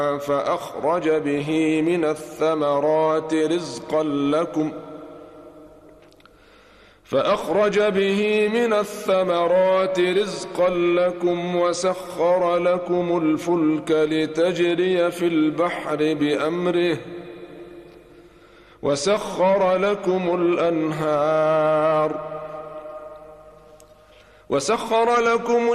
فأخرج به من الثمرات رزقا لكم وسخر لكم الفلك لتجري في البحر بأمره وسخر لكم الأنهار وسخر لكم